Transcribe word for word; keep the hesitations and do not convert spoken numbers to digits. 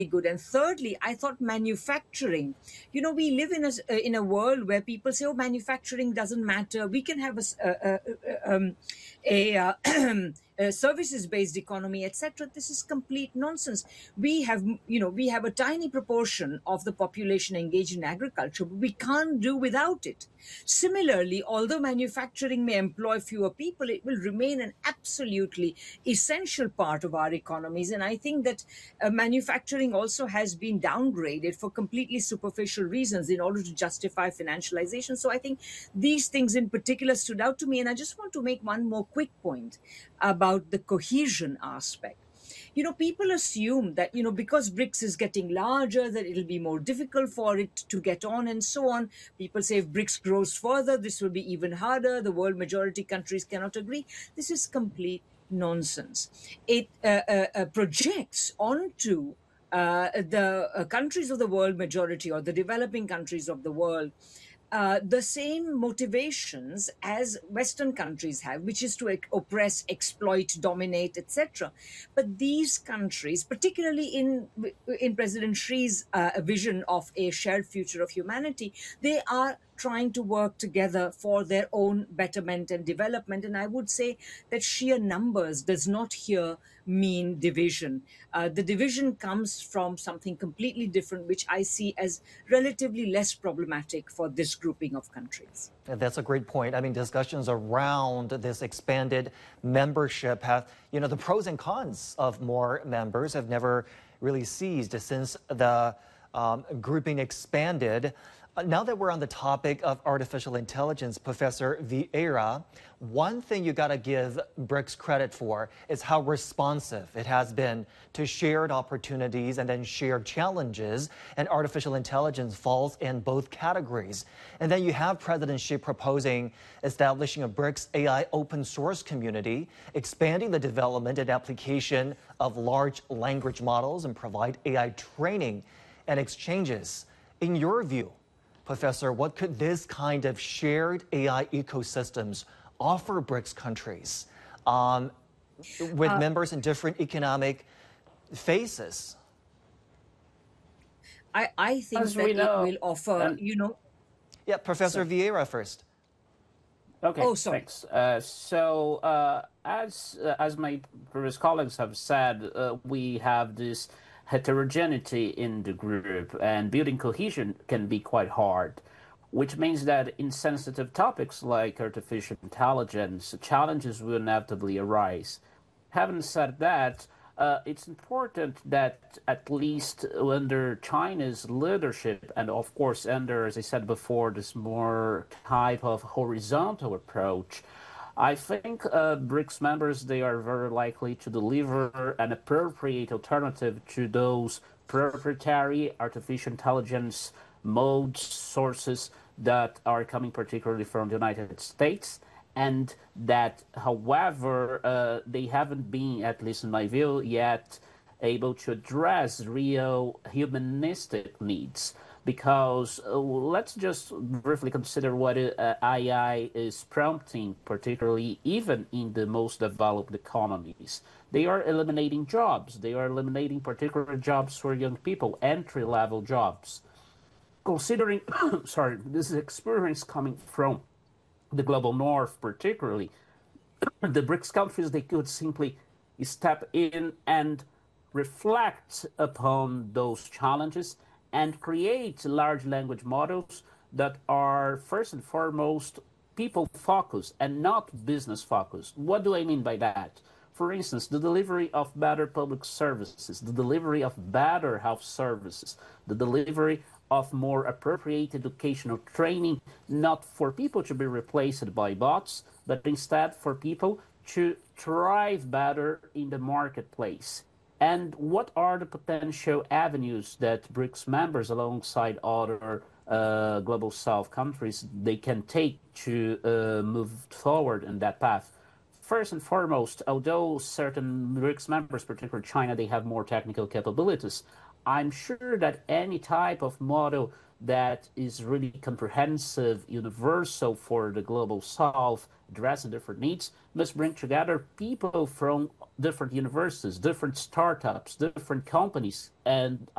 good. And thirdly, I thought manufacturing. You know, we live in a s- uh, in a world where people say, "Oh, manufacturing doesn't matter. We can have a s- a, a, a, um, a, uh, a services-based economy, et cetera" This is complete nonsense. We have, you know, we have a tiny proportion of the population engaged in agriculture, but we can't do without it. Similarly, although manufacturing may employ fewer people, it will remain an absolutely essential part of our economies. And I think that uh, manufacturing also has been downgraded for completely superficial reasons in order to justify financialization. So I think these things in particular stood out to me. And I just want to make one more quick point about the cohesion aspect. You know, people assume that, you know, because BRICS is getting larger, that it'll be more difficult for it to get on and so on. People say if BRICS grows further, this will be even harder. The world majority countries cannot agree. This is complete nonsense. It uh, uh, uh, projects onto uh, the uh, countries of the world majority, or the developing countries of the world, uh, the same motivations as Western countries have, which is to ec- oppress, exploit, dominate, et cetera. But these countries, particularly in in President Xi's uh, vision of a shared future of humanity, they are trying to work together for their own betterment and development. And I would say that sheer numbers does not here mean division. Uh, the division comes from something completely different, which I see as relatively less problematic for this grouping of countries. That's a great point. I mean, discussions around this expanded membership have, you know, the pros and cons of more members have never really ceased since the um, grouping expanded. Uh, now that we're on the topic of artificial intelligence, Professor Vieira, one thing you got to give BRICS credit for is how responsive it has been to shared opportunities and then shared challenges. And artificial intelligence falls in both categories. And then you have President Xi proposing establishing a BRICS A I open source community, expanding the development and application of large language models, and provide A I training and exchanges. In your view, Professor, what could this kind of shared A I ecosystems offer BRICS countries um, with Uh, members in different economic phases? I, I think As we that it know, will offer, and you know, Yeah, Professor sorry. Vieira first. okay, Oh, sorry. thanks. Uh, so, uh, as uh, as my previous colleagues have said, uh, we have this heterogeneity in the group, and building cohesion can be quite hard, which means that in sensitive topics like artificial intelligence, challenges will inevitably arise. Having said that, uh, it's important that at least under China's leadership, and of course under, as I said before, this more type of horizontal approach, I think uh, BRICS members, they are very likely to deliver an appropriate alternative to those proprietary artificial intelligence modes, sources that are coming particularly from the United States, and that, however, uh, they haven't been, at least in my view, yet able to address real humanistic needs. Because uh, let's just briefly consider what uh, A I is prompting, particularly even in the most developed economies. They are eliminating jobs. They are eliminating particular jobs for young people, entry-level jobs. Considering, sorry, this is experience coming from the global north, particularly the BRICS countries, they could simply step in and reflect upon those challenges and create large language models that are first and foremost people focused and not business focused. What do I mean by that? For instance, the delivery of better public services, the delivery of better health services, the delivery of more appropriate educational training, not for people to be replaced by bots, but instead for people to thrive better in the marketplace. And what are the potential avenues that BRICS members, alongside other uh, global south countries, they can take to uh, move forward in that path? First and foremost, although certain BRICS members, particularly China, they have more technical capabilities, I'm sure that any type of model that is really comprehensive, universal for the global south, addressing different needs, must bring together people from different universities, different startups, different companies, and